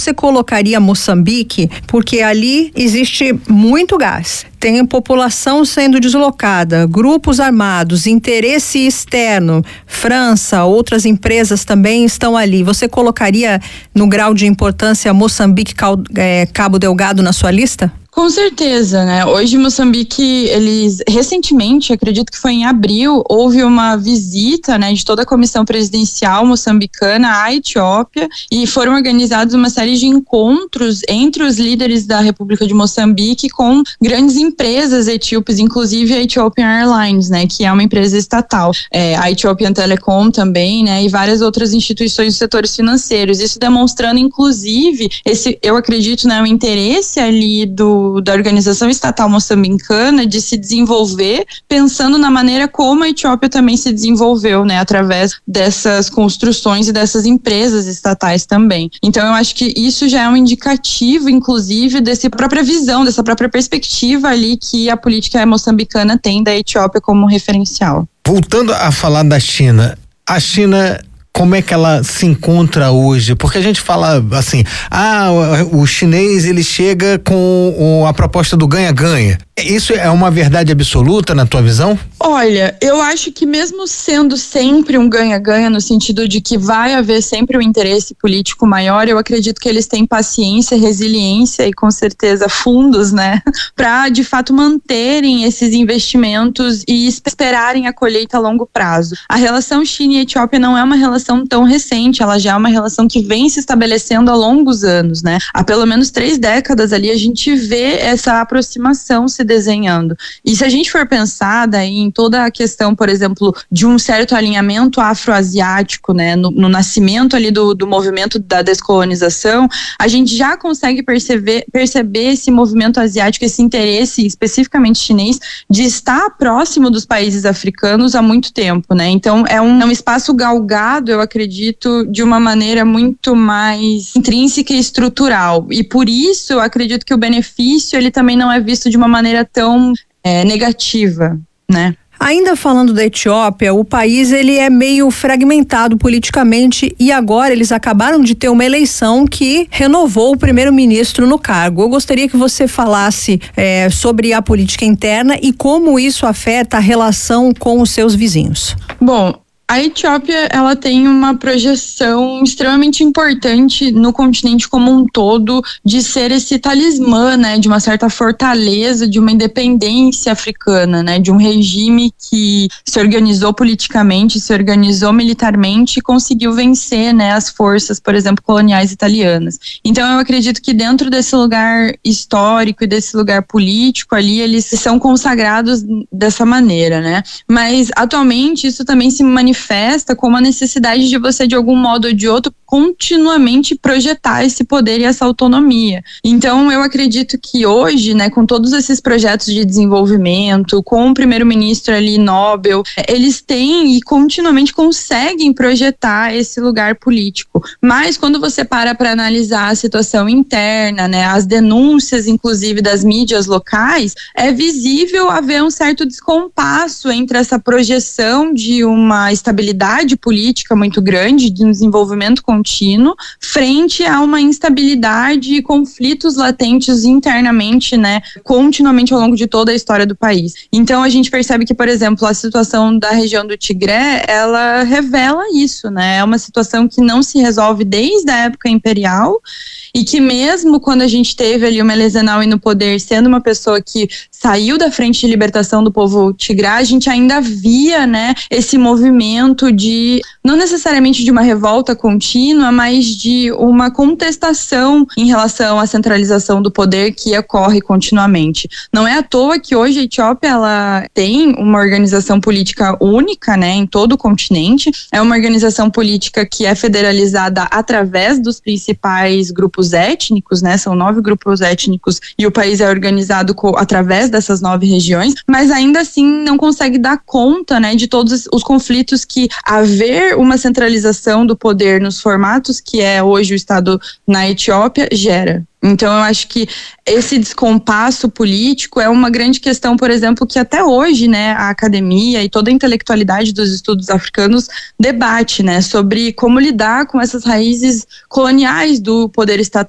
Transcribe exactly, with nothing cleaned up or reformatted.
você colocaria Moçambique, porque ali existe muito gás. Tem população sendo deslocada, grupos armados, interesse externo, França, outras empresas também estão ali. Você colocaria no grau de importância Moçambique, Cabo Delgado na sua lista? Com certeza, né? Hoje Moçambique, eles recentemente, acredito que foi em abril, houve uma visita, né, de toda a comissão presidencial moçambicana à Etiópia e foram organizados uma série de encontros entre os líderes da República de Moçambique com grandes empresas etíopes, inclusive a Ethiopian Airlines, né, que é uma empresa estatal, é, a Ethiopian Telecom também, né, e várias outras instituições dos setores financeiros. Isso demonstrando, inclusive, esse, eu acredito, né, o interesse ali do da organização estatal moçambicana de se desenvolver pensando na maneira como a Etiópia também se desenvolveu, né, através dessas construções e dessas empresas estatais também. Então eu acho que isso já é um indicativo, inclusive, dessa própria visão, dessa própria perspectiva ali que a política moçambicana tem da Etiópia como referencial. Voltando a falar da China, a China, como é que ela se encontra hoje? Porque a gente fala assim, ah, o, o chinês ele chega com o, a proposta do ganha-ganha. Isso é uma verdade absoluta na tua visão? Olha, eu acho que mesmo sendo sempre um ganha-ganha no sentido de que vai haver sempre um interesse político maior, eu acredito que eles têm paciência, resiliência e com certeza fundos, né, para de fato manterem esses investimentos e esperarem a colheita a longo prazo. A relação China e Etiópia não é uma relação tão recente, ela já é uma relação que vem se estabelecendo há longos anos, né? Há pelo menos três décadas ali a gente vê essa aproximação se desenhando. E se a gente for pensar daí em toda a questão, por exemplo, de um certo alinhamento afroasiático, né, no, no nascimento ali do, do movimento da descolonização, a gente já consegue perceber, perceber esse movimento asiático, esse interesse especificamente chinês de estar próximo dos países africanos há muito tempo, né? Então é um, é um espaço galgado, eu acredito, de uma maneira muito mais intrínseca e estrutural. E por isso eu acredito que o benefício ele também não é visto de uma maneira tão é, negativa, né? Ainda falando da Etiópia, o país ele é meio fragmentado politicamente e agora eles acabaram de ter uma eleição que renovou o primeiro-ministro no cargo. Eu gostaria que você falasse é, sobre a política interna e como isso afeta a relação com os seus vizinhos. Bom, a Etiópia, ela tem uma projeção extremamente importante no continente como um todo de ser esse talismã, né, de uma certa fortaleza, de uma independência africana, né, de um regime que se organizou politicamente, se organizou militarmente e conseguiu vencer, né, as forças, por exemplo, coloniais italianas. Então eu acredito que dentro desse lugar histórico e desse lugar político ali, eles são consagrados dessa maneira, né, mas atualmente isso também se manifesta manifesta como a necessidade de você, de algum modo ou de outro, continuamente projetar esse poder e essa autonomia. Então, eu acredito que hoje, né, com todos esses projetos de desenvolvimento, com o primeiro-ministro ali, Nobel, eles têm e continuamente conseguem projetar esse lugar político. Mas, quando você para para analisar a situação interna, né, as denúncias, inclusive, das mídias locais, é visível haver um certo descompasso entre essa projeção de uma estabilidade política muito grande, de um desenvolvimento contínuo, frente a uma instabilidade e conflitos latentes internamente, né, continuamente ao longo de toda a história do país. Então a gente percebe que, por exemplo, a situação da região do Tigré, ela revela isso, né, é uma situação que não se resolve desde a época imperial e que mesmo quando a gente teve ali o Meles Zenawi no poder, sendo uma pessoa que saiu da frente de libertação do povo tigré, a gente ainda via, né, esse movimento de, não necessariamente de uma revolta contínua, mas de uma contestação em relação à centralização do poder que ocorre continuamente. Não é à toa que hoje a Etiópia, ela tem uma organização política única, né, em todo o continente. É uma organização política que é federalizada através dos principais grupos étnicos, né, são nove grupos étnicos e o país é organizado co- através dessas nove regiões, mas ainda assim não consegue dar conta, né, de todos os conflitos que haver uma centralização do poder nos formatos que é hoje o Estado na Etiópia gera. Então eu acho que esse descompasso político é uma grande questão, por exemplo, que até hoje, né, a academia e toda a intelectualidade dos estudos africanos debate, né, sobre como lidar com essas raízes coloniais do poder estatal